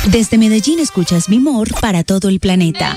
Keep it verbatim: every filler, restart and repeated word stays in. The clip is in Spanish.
Desde Medellín escuchas Mi Mor para todo el planeta.